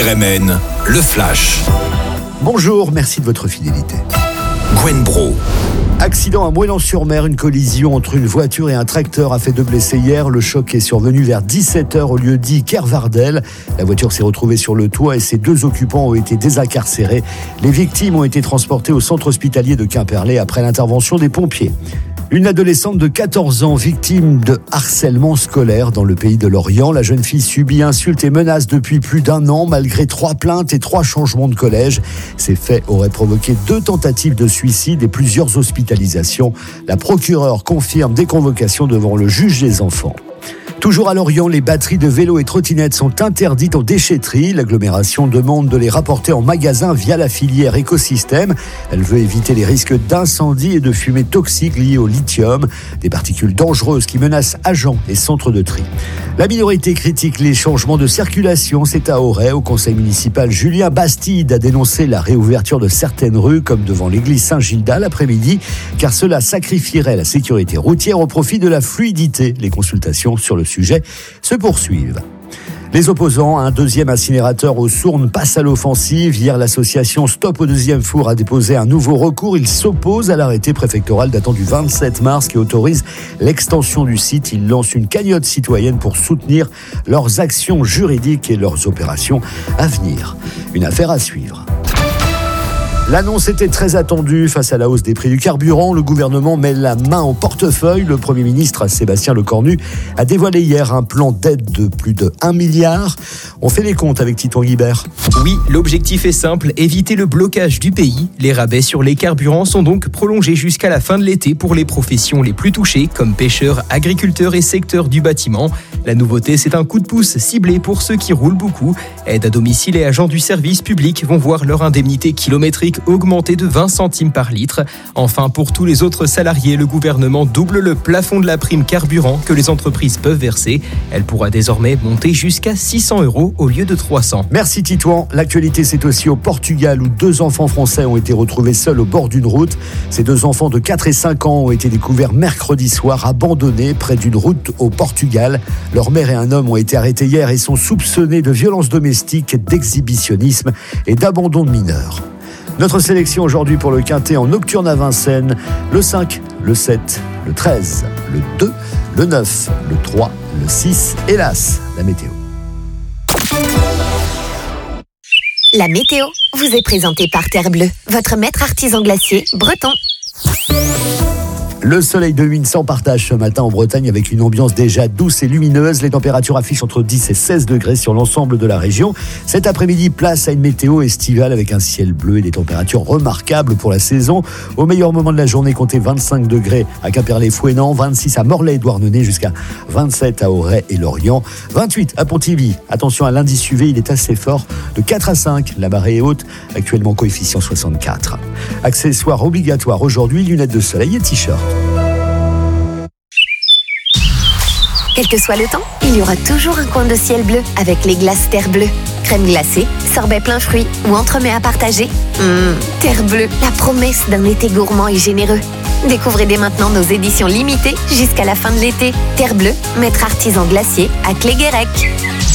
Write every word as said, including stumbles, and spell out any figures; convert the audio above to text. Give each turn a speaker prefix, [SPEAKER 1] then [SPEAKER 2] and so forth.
[SPEAKER 1] R M N, le Flash.
[SPEAKER 2] Bonjour, merci de votre fidélité.
[SPEAKER 1] Gwen Bro.
[SPEAKER 2] Accident à Moëlan-sur-Mer, une collision entre une voiture et un tracteur a fait deux blessés hier. Le choc est survenu vers dix-sept heures au lieu dit Kervardel. La voiture s'est retrouvée sur le toit et ses deux occupants ont été désincarcérés. Les victimes ont été transportées au centre hospitalier de Quimperlé après l'intervention des pompiers. Une adolescente de quatorze ans victime de harcèlement scolaire dans le pays de l'Orient. La jeune fille subit insultes et menaces depuis plus d'un an malgré trois plaintes et trois changements de collège. Ces faits auraient provoqué deux tentatives de suicide et plusieurs hospitalisations. La procureure confirme des convocations devant le juge des enfants. Toujours à Lorient, les batteries de vélos et trottinettes sont interdites aux déchetteries. L'agglomération demande de les rapporter en magasin via la filière écosystème. Elle veut éviter les risques d'incendie et de fumée toxique liées au lithium, des particules dangereuses qui menacent agents et centres de tri. La minorité critique les changements de circulation. C'est à Auray, au conseil municipal. Julien Bastide a dénoncé la réouverture de certaines rues, comme devant l'église Saint-Gildas l'après-midi, car cela sacrifierait la sécurité routière au profit de la fluidité. Les consultations sur le sujet se poursuivent. Les opposants à un deuxième incinérateur aux Sournes passent à l'offensive. Hier, l'association Stop au deuxième four a déposé un nouveau recours. Il s'oppose à l'arrêté préfectoral datant du vingt-sept mars qui autorise l'extension du site. Il lance une cagnotte citoyenne pour soutenir leurs actions juridiques et leurs opérations à venir. Une affaire à suivre. L'annonce était très attendue face à la hausse des prix du carburant. Le gouvernement met la main au portefeuille. Le Premier ministre Sébastien Lecornu a dévoilé hier un plan d'aide de plus de un milliard. On fait les comptes avec Titouan Guibert.
[SPEAKER 3] Oui, l'objectif est simple, éviter le blocage du pays. Les rabais sur les carburants sont donc prolongés jusqu'à la fin de l'été pour les professions les plus touchées, comme pêcheurs, agriculteurs et secteurs du bâtiment. La nouveauté, c'est un coup de pouce ciblé pour ceux qui roulent beaucoup. Aides à domicile et agents du service public vont voir leur indemnité kilométrique augmenter de vingt centimes par litre. Enfin, pour tous les autres salariés, le gouvernement double le plafond de la prime carburant que les entreprises peuvent verser. Elle pourra désormais monter jusqu'à six cents euros au lieu de trois cents.
[SPEAKER 2] Merci Titouan. L'actualité, c'est aussi au Portugal où deux enfants français ont été retrouvés seuls au bord d'une route. Ces deux enfants de quatre et cinq ans ont été découverts mercredi soir, abandonnés près d'une route au Portugal. Leur mère et un homme ont été arrêtés hier et sont soupçonnés de violences domestiques, d'exhibitionnisme et d'abandon de mineurs. Notre sélection aujourd'hui pour le Quintet en nocturne à Vincennes, le cinq, le sept, le treize, le deux, le neuf, le trois, le six, hélas, la météo.
[SPEAKER 4] La météo vous est présentée par Terre Bleue, votre maître artisan glacier breton.
[SPEAKER 2] Le soleil domine sans partage ce matin en Bretagne avec une ambiance déjà douce et lumineuse. Les températures affichent entre dix et seize degrés sur l'ensemble de la région. Cet après-midi, place à une météo estivale avec un ciel bleu et des températures remarquables pour la saison. Au meilleur moment de la journée, comptez vingt-cinq degrés à Quimperlé-Fouesnant, vingt-six à Morlaix et Douarnenez, jusqu'à vingt-sept à Auray et Lorient, vingt-huit à Pontivy. Attention à l'indice U V, il est assez fort, de quatre à cinq. La marée est haute, actuellement coefficient soixante-quatre. Accessoires obligatoires aujourd'hui, lunettes de soleil et t-shirt.
[SPEAKER 4] Quel que soit le temps, il y aura toujours un coin de ciel bleu avec les glaces Terre Bleue. Crème glacée, sorbet plein fruits ou entremets à partager. Mmh, Terre Bleue, la promesse d'un été gourmand et généreux. Découvrez dès maintenant nos éditions limitées jusqu'à la fin de l'été. Terre Bleue, maître artisan glacier à Cléguérec.